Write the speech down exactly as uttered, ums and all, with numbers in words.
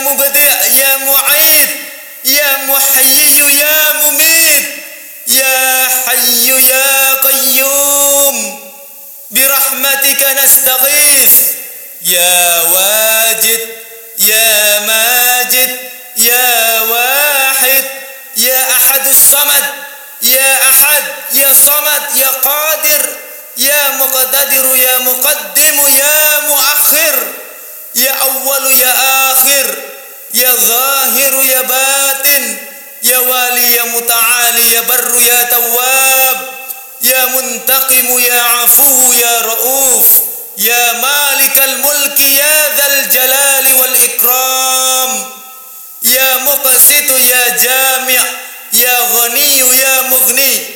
مبدع يا معيد يا محيي يا مميت يا حي يا قيوم برحمتك نستغيث يا واجد يا ماجد يا واحد يا أحد الصمد يا أحد يا صمد يا قادر يا مقتدر يا مقدم يا مؤخر يا أول يا آخر يا ظاهر يا باطن يا والي يا متعالي يا بر يا تواب يا منتقم يا عفو يا رؤوف يا مالك الملك يا ذا الجلال والإكرام يا مقسط يا جامع يا غني يا مغني